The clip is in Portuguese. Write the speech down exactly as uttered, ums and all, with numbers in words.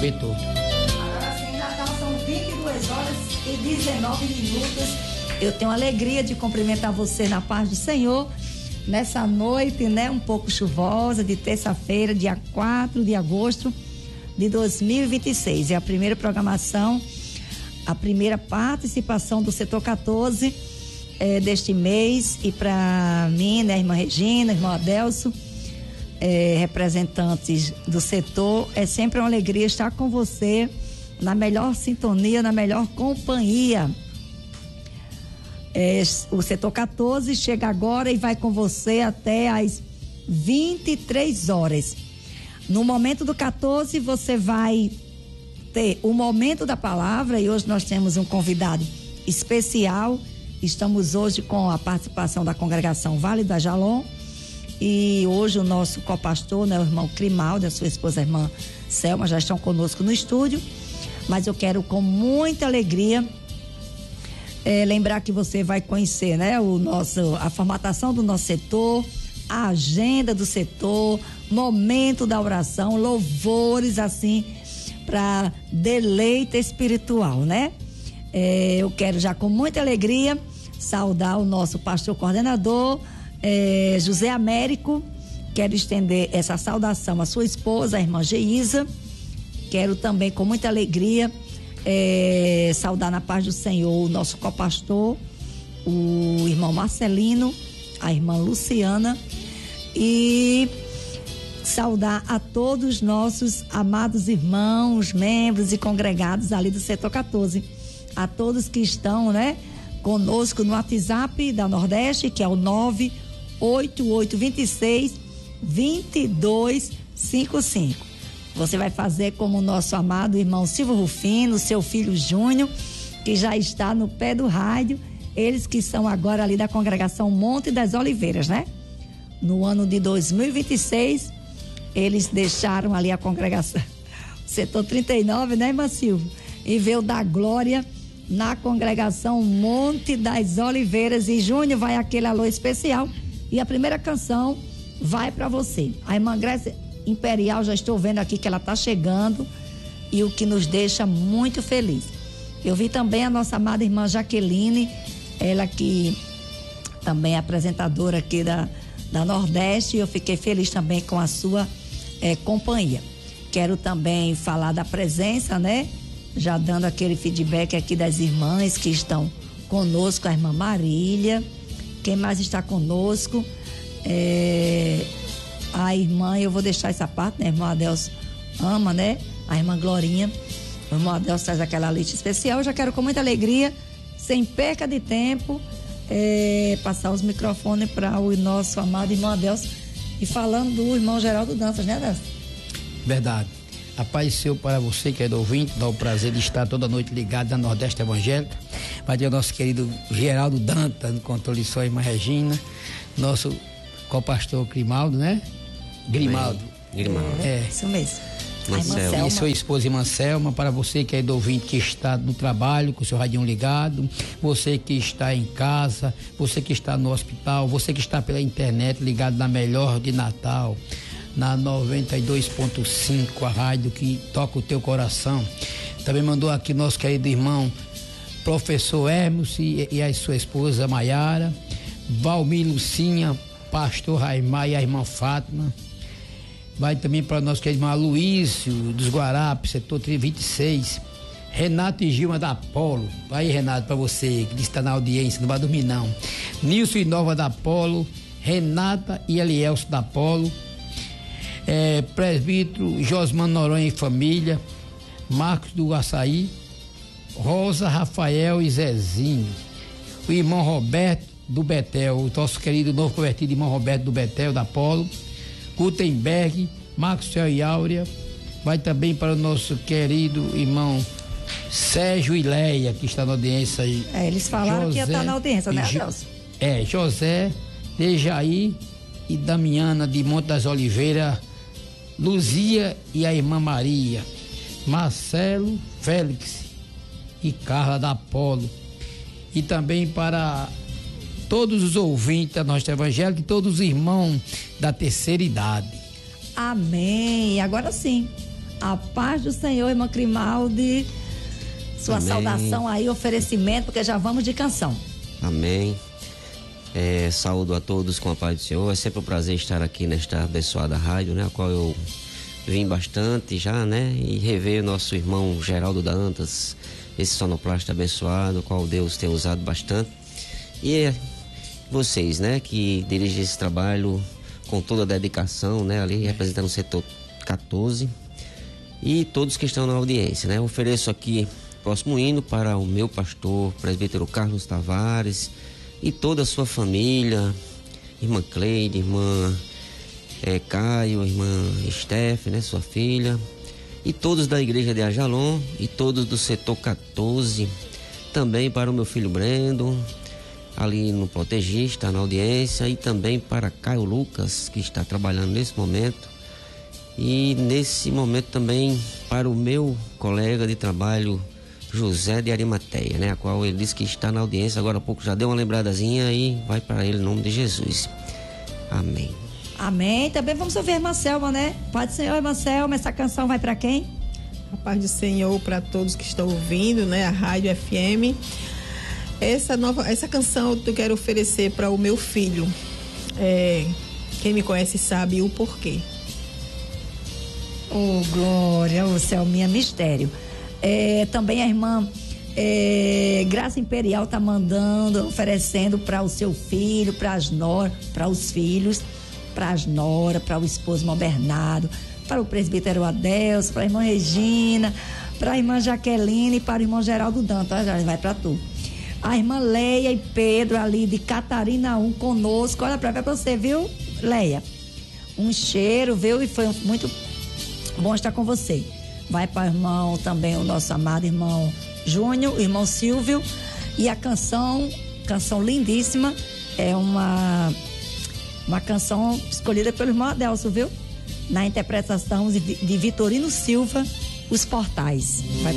abençoe. Agora sim, Natal são vinte e duas horas e dezenove minutos. Eu tenho a alegria de cumprimentar você na paz do Senhor nessa noite, né, um pouco chuvosa, de terça-feira, dia quatro de agosto de dois mil e vinte e seis. É a primeira programação, a primeira participação do setor quatorze é, deste mês, e para mim, né, irmã Regina, irmão Adelso, é, representantes do setor, é sempre uma alegria estar com você na melhor sintonia, na melhor companhia. É, o setor quatorze chega agora e vai com você até às vinte e três horas. No momento do quatorze, você vai ter o momento da palavra, e hoje nós temos um convidado especial. Estamos hoje com a participação da congregação Vale do Ajalon, e hoje o nosso copastor, né, o irmão Grimaldo, a sua esposa, a irmã Selma, já estão conosco no estúdio. Mas eu quero, com muita alegria, É, lembrar que você vai conhecer, né, o nosso, a formatação do nosso setor, a agenda do setor, momento da oração, louvores assim para deleite espiritual, né? É, eu quero já com muita alegria saudar o nosso pastor coordenador é, José Américo. Quero estender essa saudação à sua esposa, a irmã Geisa. Quero também com muita alegria É, saudar na paz do Senhor o nosso copastor, o irmão Marcelino, a irmã Luciana, e saudar a todos os nossos amados irmãos, membros e congregados ali do setor quatorze, a todos que estão, né, conosco no WhatsApp da Nordeste, que é o nove oito oito dois seis, dois dois cinco cinco. Você vai fazer como o nosso amado irmão Silvio Rufino, seu filho Júnior, que já está no pé do rádio. Eles que são agora ali da congregação Monte das Oliveiras, né? No ano de dois mil e vinte e seis, eles deixaram ali a congregação, setor trinta e nove, né, irmã Silvio? E veio dar glória na congregação Monte das Oliveiras. E Júnior, vai aquele alô especial. E a primeira canção vai para você. A irmã Grécia Imperial, já estou vendo aqui que ela está chegando, e o que nos deixa muito feliz. Eu vi também a nossa amada irmã Jaqueline, ela que também é apresentadora aqui da, da Nordeste, e eu fiquei feliz também com a sua eh, companhia. Quero também falar da presença, né? Já dando aquele feedback aqui das irmãs que estão conosco, a irmã Marília, quem mais está conosco? É... A irmã, eu vou deixar essa parte, né? A irmã Adelso ama, né? A irmã Glorinha. O irmão Adelso traz aquela leite especial. Eu já quero com muita alegria, sem perca de tempo, é, passar os microfones para o nosso amado irmão Adelso. E falando do irmão Geraldo Dantas, né, Adelso? Verdade. A paz seu para você, que é do ouvinte, dá o prazer de estar toda noite ligado na Nordeste Evangélica. Vai ter o nosso querido Geraldo Dantas, no controle só, a irmã Regina, nosso copastor Grimaldo, né? Grimaldo. Grimaldo. É, isso mesmo. E sua esposa, irmã Selma, para você que é do ouvinte, que está no trabalho, com o seu radinho ligado, você que está em casa, você que está no hospital, você que está pela internet ligado na Melhor de Natal, na noventa e dois ponto cinco, a rádio que toca o teu coração. Também mandou aqui nosso querido irmão professor Hermes e, e a sua esposa Maiara, Valmir Lucinha, pastor Raimar e a irmã Fátima. Vai também para nós que é irmã Luísio dos Guarapes, setor vinte e seis, Renato e Gilma da Apolo. Aí, Renato, para você que está na audiência, não vai dormir não. Nilson e Nova da Apolo, Renata e Elielso da Apolo, é, presbítero Josman Noronha e família, Marcos do Açaí, Rosa, Rafael e Zezinho, o irmão Roberto do Betel, o nosso querido novo convertido irmão Roberto do Betel da Apolo, Gutenberg, Maxwell e Áurea. Vai também para o nosso querido irmão Sérgio e Leia, que está na audiência aí. É, eles falaram José, que ia estar na audiência, né, Adelso? É, José, Dejaí e Damiana de Monte das Oliveiras, Luzia e a irmã Maria, Marcelo, Félix e Carla da Apolo. E também para todos os ouvintes da nossa evangélica e todos os irmãos da terceira idade. Amém. Agora sim, A paz do Senhor, irmã Grimaldi. Sua Amém. Saudação aí, oferecimento, porque já vamos de canção. Amém. É, saúdo a todos com a paz do Senhor. É sempre um prazer estar aqui nesta abençoada rádio, né? A qual eu vim bastante já, né? E rever o nosso irmão Geraldo Dantas, esse sonoplasta abençoado, o qual Deus tem usado bastante. E é vocês, né? Que dirigem esse trabalho com toda a dedicação, né? Ali representando o setor quatorze. E todos que estão na audiência, né? Eu ofereço aqui o próximo hino para o meu pastor, presbítero Carlos Tavares, e toda a sua família, irmã Cleide, irmã é, Caio, irmã Steph, né? Sua filha, e todos da igreja de Ajalon, e todos do setor quatorze, também para o meu filho Brendo, ali no Protegista, na audiência, e também para Caio Lucas, que está trabalhando nesse momento. E nesse momento também para o meu colega de trabalho José de Arimateia, né? A qual ele disse que está na audiência, agora há pouco já deu uma lembradazinha e vai para ele em nome de Jesus. Amém. Amém. Também vamos ouvir a irmã Selma, né? Pai do Senhor, irmã Selma, essa canção vai para quem? A paz do Senhor para todos que estão ouvindo, né? A Rádio F M. Essa nova, essa canção eu quero oferecer para o meu filho. É, quem me conhece sabe o porquê. Oh, glória, o Selminha mistério. É, também a irmã é, Graça Imperial tá mandando, oferecendo para o seu filho, para as noras, para os filhos, para as noras, para o esposo irmão Bernardo, para o presbítero Adelso, para a irmã Regina, para a irmã Jaqueline e para o irmão Geraldo Dantas. Já vai para tu. A irmã Leia e Pedro ali de Catarina um conosco. Olha para ver para você, viu, Leia? Um cheiro, viu? E foi muito bom estar com você. Vai para o irmão também, o nosso amado irmão Júnior, o irmão Silvio. E a canção, canção lindíssima, é uma, uma canção escolhida pelo irmão Adelso, viu? Na interpretação de, de Vitorino Silva, Os Portais. Vai